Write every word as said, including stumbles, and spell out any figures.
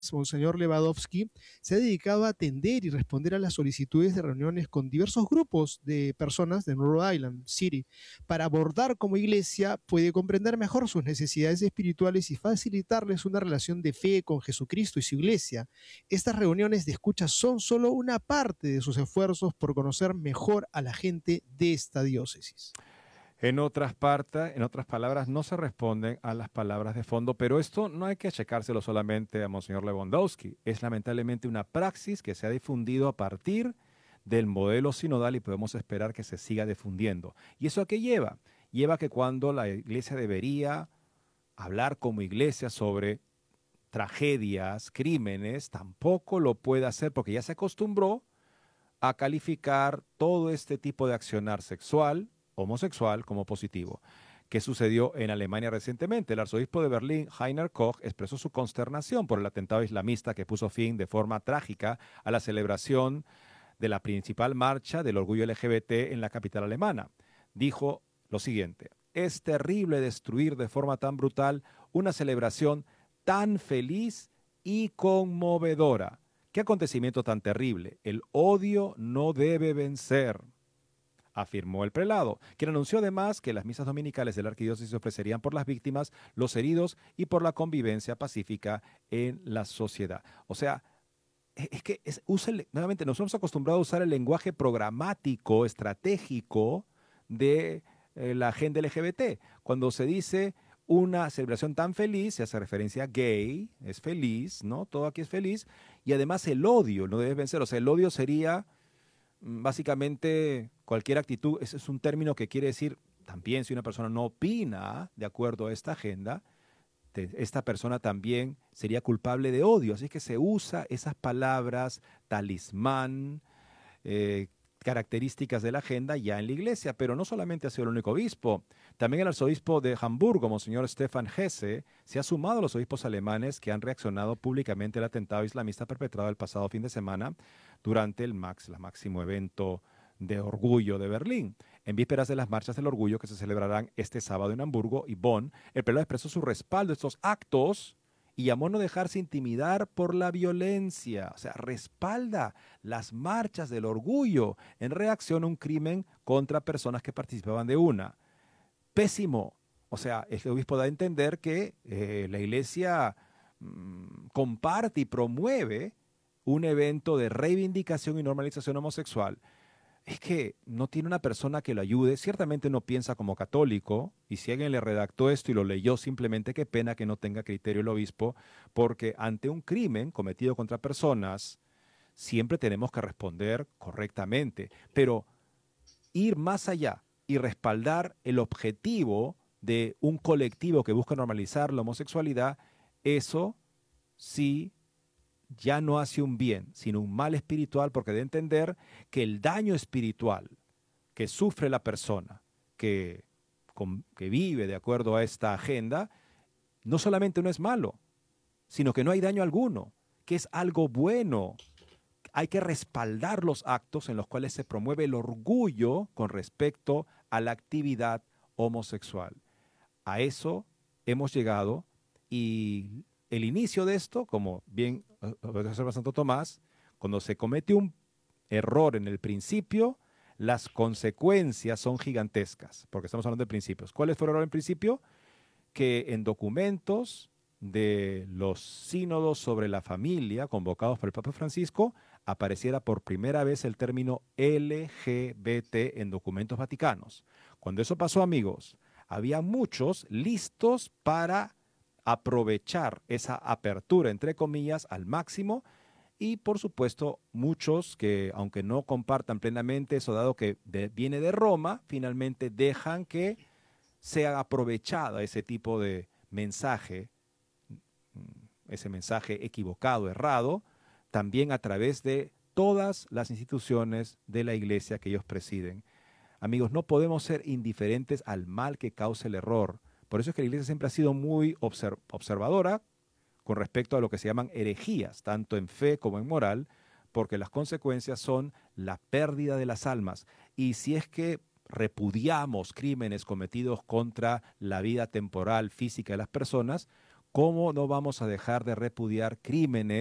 Monseñor Lewandowski se ha dedicado a atender y responder a las solicitudes de reuniones con diversos grupos de personas de Rhode Island City para abordar cómo iglesia puede comprender mejor sus necesidades espirituales y facilitarles una relación de fe con Jesucristo y su iglesia. Estas reuniones de escucha son solo una parte de sus esfuerzos por conocer mejor a la gente de esta diócesis. En otras partes, en otras palabras, no se responden a las palabras de fondo, pero esto no hay que achacárselo solamente a Monseñor Lewandowski. Es lamentablemente una praxis que se ha difundido a partir del modelo sinodal y podemos esperar que se siga difundiendo. ¿Y eso a qué lleva? Lleva a que cuando la iglesia debería hablar como iglesia sobre tragedias, crímenes, tampoco lo puede hacer porque ya se acostumbró a calificar todo este tipo de accionar sexual, homosexual, como positivo. ¿Qué sucedió en Alemania recientemente? El arzobispo de Berlín, Heiner Koch, expresó su consternación por el atentado islamista que puso fin de forma trágica a la celebración de la principal marcha del orgullo L G B T en la capital alemana. Dijo lo siguiente: es terrible destruir de forma tan brutal una celebración tan feliz y conmovedora. ¿Qué acontecimiento tan terrible? El odio no debe vencer, afirmó el prelado, quien anunció además que las misas dominicales de la arquidiócesis se ofrecerían por las víctimas, los heridos y por la convivencia pacífica en la sociedad. O sea, es que es, usa el, nuevamente nos hemos acostumbrado a usar el lenguaje programático, estratégico de eh, la agenda L G B T. Cuando se dice una celebración tan feliz, se hace referencia a gay, es feliz, ¿no? Todo aquí es feliz. Y además el odio no debe vencer. O sea, el odio sería mm, básicamente cualquier actitud. Ese es un término que quiere decir también si una persona no opina de acuerdo a esta agenda, te- esta persona también sería culpable de odio. Así que se usa esas palabras, talismán, eh, características de la agenda ya en la iglesia, pero no solamente ha sido el único obispo. También el arzobispo de Hamburgo, Monseñor Stefan Hesse, se ha sumado a los obispos alemanes que han reaccionado públicamente al atentado islamista perpetrado el pasado fin de semana durante el Max, el máximo evento de orgullo de Berlín. En vísperas de las marchas del orgullo que se celebrarán este sábado en Hamburgo y Bonn, el prelado expresó su respaldo a estos actos y llamó a no dejarse intimidar por la violencia. O sea, respalda las marchas del orgullo en reacción a un crimen contra personas que participaban de una. Pésimo. O sea, el obispo da a entender que eh, la iglesia mm, comparte y promueve un evento de reivindicación y normalización homosexual. Es que no tiene una persona que lo ayude, ciertamente no piensa como católico, y si alguien le redactó esto y lo leyó, simplemente qué pena que no tenga criterio el obispo, porque ante un crimen cometido contra personas, siempre tenemos que responder correctamente, pero ir más allá y respaldar el objetivo de un colectivo que busca normalizar la homosexualidad, eso sí ya no hace un bien, sino un mal espiritual, porque de entender que el daño espiritual que sufre la persona que, con- que vive de acuerdo a esta agenda, no solamente no es malo, sino que no hay daño alguno, que es algo bueno. Hay que respaldar los actos en los cuales se promueve el orgullo con respecto a la actividad homosexual. A eso hemos llegado y el inicio de esto, como bien eh, observa Santo Tomás, cuando se comete un error en el principio, las consecuencias son gigantescas, porque estamos hablando de principios. ¿Cuál fue el error en principio? Que en documentos de los sínodos sobre la familia convocados por el Papa Francisco apareciera por primera vez el término L G B T en documentos vaticanos. Cuando eso pasó, amigos, había muchos listos para aprovechar esa apertura, entre comillas, al máximo y por supuesto muchos que, aunque no compartan plenamente eso, dado que de- viene de Roma, finalmente dejan que sea aprovechada ese tipo de mensaje, ese mensaje equivocado, errado, también a través de todas las instituciones de la iglesia que ellos presiden. Amigos, no podemos ser indiferentes al mal que causa el error. Por eso es que la iglesia siempre ha sido muy observ observadora con respecto a lo que se llaman herejías, tanto en fe como en moral, porque las consecuencias son la pérdida de las almas. Y si es que repudiamos crímenes cometidos contra la vida temporal, física de las personas, ¿Cómo no vamos a dejar de repudiar crímenes